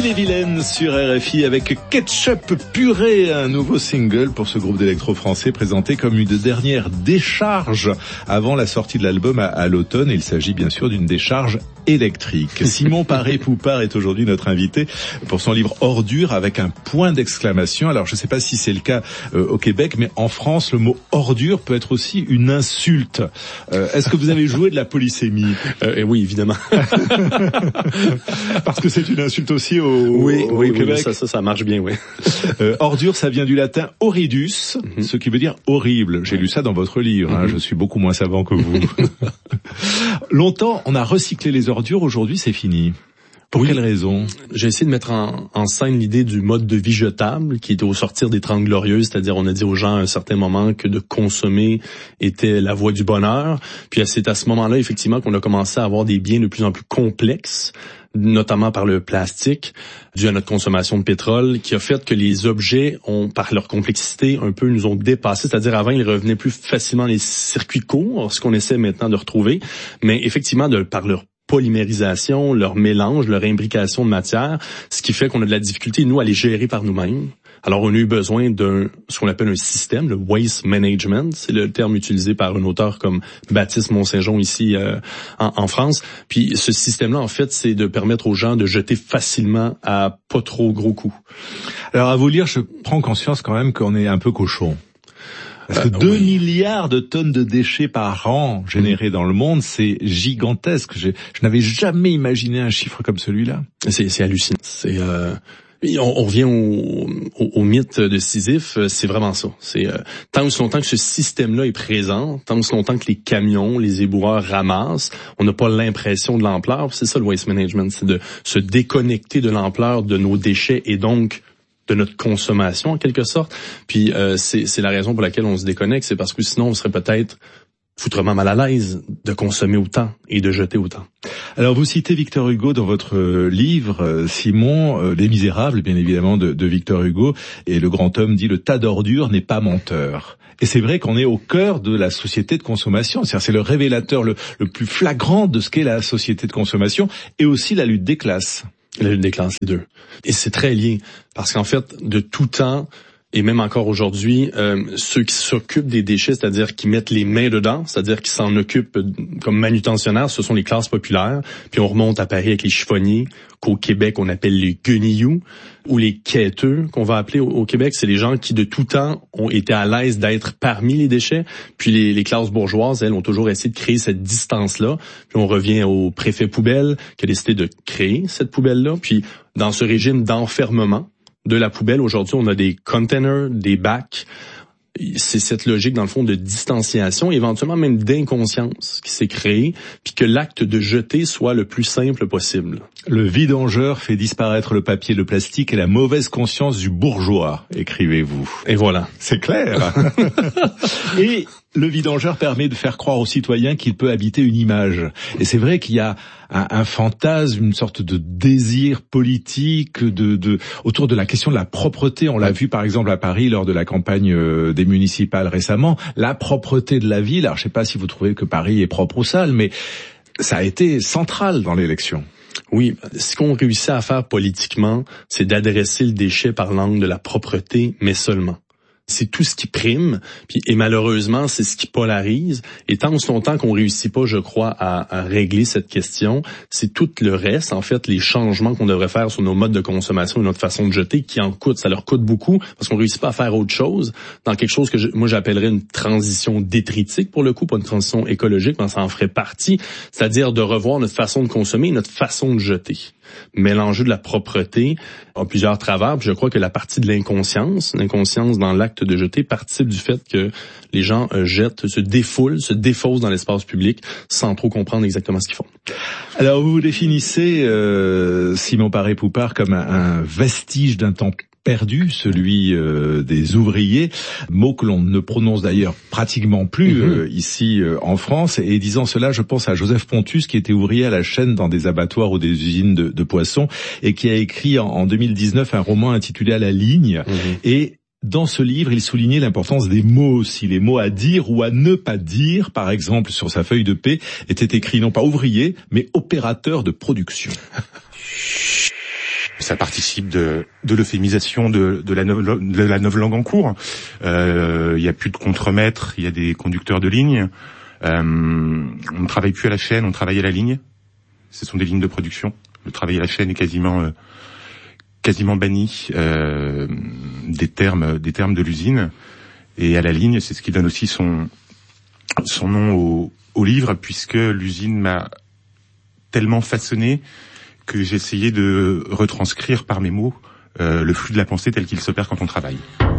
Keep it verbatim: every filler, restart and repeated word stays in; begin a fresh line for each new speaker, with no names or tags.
Ille-et-Vilaine sur R F I avec Ketchup Purée, un nouveau single pour ce groupe d'électro-français présenté comme une dernière décharge avant la sortie de l'album à, à l'automne. Il s'agit bien sûr d'une décharge électrique. Simon Paré-Poupart est aujourd'hui notre invité pour son livre Ordure avec un point d'exclamation. Alors je ne sais pas si c'est le cas euh, au Québec, mais en France, le mot ordure peut être aussi une insulte. Euh, est-ce que vous avez joué de la polysémie?
euh, Oui, évidemment.
Parce que c'est une insulte aussi au,
oui,
au,
oui,
au Québec.
Oui, ça, ça, ça marche bien, oui.
euh, ordure, ça vient du latin horridus, mm-hmm. ce qui veut dire horrible. J'ai lu ça dans votre livre, hein, mm-hmm. je suis beaucoup moins savant que vous. Longtemps, on a recyclé les ordures, aujourd'hui c'est fini. Pour oui. quelle raison?
J'ai essayé de mettre en, en scène l'idée du mode de vie jetable qui était au sortir des Trente Glorieuses, c'est-à-dire on a dit aux gens à un certain moment que de consommer était la voie du bonheur. Puis c'est à ce moment-là effectivement qu'on a commencé à avoir des biens de plus en plus complexes, notamment par le plastique, dû à notre consommation de pétrole, qui a fait que les objets ont, par leur complexité, un peu nous ont dépassés. C'est-à-dire avant, ils revenaient plus facilement les circuits courts, ce qu'on essaie maintenant de retrouver. Mais effectivement, de, par leur polymérisation, leur mélange, leur imbrication de matière, ce qui fait qu'on a de la difficulté, nous, à les gérer par nous-mêmes. Alors, on a eu besoin d'un, ce qu'on appelle un système, le waste management. C'est le terme utilisé par un auteur comme Baptiste Mont-Saint-Jean ici euh, en, en France. Puis, ce système-là, en fait, c'est de permettre aux gens de jeter facilement à pas trop gros coûts.
Alors, à vous lire, je prends conscience quand même qu'on est un peu cochon. Parce que euh, deux oui. milliards de tonnes de déchets par an générés mmh. dans le monde, c'est gigantesque. Je, je n'avais jamais imaginé un chiffre comme celui-là.
C'est, c'est hallucinant. C'est... Euh... On, on revient au, au, au mythe de Sisyphe, c'est vraiment ça. C'est euh, tant aussi longtemps que ce système-là est présent, tant aussi longtemps que les camions, les éboueurs ramassent, on n'a pas l'impression de l'ampleur. C'est ça le waste management, c'est de se déconnecter de l'ampleur de nos déchets et donc de notre consommation en quelque sorte. Puis euh, c'est, c'est la raison pour laquelle on se déconnecte, c'est parce que sinon on serait peut-être foutrement mal à l'aise de consommer autant et de jeter autant.
Alors vous citez Victor Hugo dans votre livre, Simon, Les Misérables, bien évidemment, de, de Victor Hugo, et le grand homme dit « Le tas d'ordures n'est pas menteur ». Et c'est vrai qu'on est au cœur de la société de consommation. C'est-à-dire c'est le révélateur le, le plus flagrant de ce qu'est la société de consommation et aussi la lutte des classes.
La lutte des classes, les deux. Et c'est très lié, parce qu'en fait, de tout temps, et même encore aujourd'hui, euh, ceux qui s'occupent des déchets, c'est-à-dire qui mettent les mains dedans, c'est-à-dire qui s'en occupent comme manutentionnaires, ce sont les classes populaires. Puis on remonte à Paris avec les chiffonniers, qu'au Québec on appelle les guenilloux, ou les quêteux, qu'on va appeler au, au Québec. C'est les gens qui de tout temps ont été à l'aise d'être parmi les déchets. Puis les, les classes bourgeoises, elles, ont toujours essayé de créer cette distance-là. Puis on revient au préfet poubelle qui a décidé de créer cette poubelle-là. Puis dans ce régime d'enfermement de la poubelle, aujourd'hui, on a des containers, des bacs. C'est cette logique, dans le fond, de distanciation, éventuellement même d'inconscience qui s'est créée, puis que l'acte de jeter soit le plus simple possible.
Le vidangeur fait disparaître le papier, le plastique et la mauvaise conscience du bourgeois, écrivez-vous.
Et voilà.
C'est clair. Et le vidangeur permet de faire croire aux citoyens qu'il peut habiter une image. Et c'est vrai qu'il y a un, un fantasme, une sorte de désir politique de, de, autour de la question de la propreté. On l'a vu par exemple à Paris lors de la campagne des municipales récemment. La propreté de la ville. Alors je ne sais pas si vous trouvez que Paris est propre ou sale, mais ça a été central dans l'élection.
Oui, ce qu'on réussit à faire politiquement, c'est d'adresser le déchet par l'angle de la propreté, mais seulement. C'est tout ce qui prime, puis et malheureusement, c'est ce qui polarise. Et tant aussi longtemps qu'on réussit pas, je crois, à, à régler cette question, c'est tout le reste, en fait, les changements qu'on devrait faire sur nos modes de consommation et notre façon de jeter, qui en coûtent. Ça leur coûte beaucoup, parce qu'on réussit pas à faire autre chose dans quelque chose que je, moi j'appellerais une transition détritique, pour le coup, pas une transition écologique, mais ça en ferait partie, c'est-à-dire de revoir notre façon de consommer et notre façon de jeter. Mais l'enjeu de la propreté a plusieurs travers, puis je crois que la partie de l'inconscience, l'inconscience dans l'acte de jeter, participe du fait que les gens euh, jettent, se défoulent, se défaussent dans l'espace public sans trop comprendre exactement ce qu'ils font.
Alors vous vous définissez, euh, Simon Paré-Poupart, comme un, un vestige d'un temps perdu, celui euh, des ouvriers, mot que l'on ne prononce d'ailleurs pratiquement plus mmh. euh, ici euh, en France. Et disant cela, je pense à Joseph Pontus, qui était ouvrier à la chaîne dans des abattoirs ou des usines de, de poissons, et qui a écrit en, en deux mille dix-neuf un roman intitulé À la ligne. Mmh. Et dans ce livre, il soulignait l'importance des mots aussi, les mots à dire ou à ne pas dire. Par exemple, sur sa feuille de paie était écrit non pas ouvrier, mais opérateur de production.
Ça participe de, de l'euphémisation de, de, la no- de la novlangue en cours. Euh, il y a plus de contremaîtres, il y a des conducteurs de ligne. Euh, on ne travaille plus à la chaîne, on travaille à la ligne. Ce sont des lignes de production. Le travail à la chaîne est quasiment euh, quasiment banni euh, des termes des termes de l'usine. Et à la ligne, c'est ce qui donne aussi son son nom au, au livre, puisque l'usine m'a tellement façonné que j'ai essayé de retranscrire par mes mots euh, le flux de la pensée tel qu'il s'opère quand on travaille.